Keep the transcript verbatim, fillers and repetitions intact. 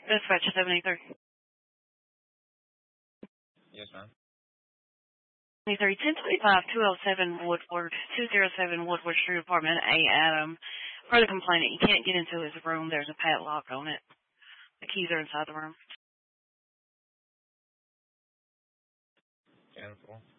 Dispatch seventy-three. Yes, ma'am. seventy-three, ten twenty-five, two oh seven Woodward, two oh seven Woodward Street, apartment A, Adam. For the complainant, you can't get into his room. There's a padlock on it. The keys are inside the room. ten four.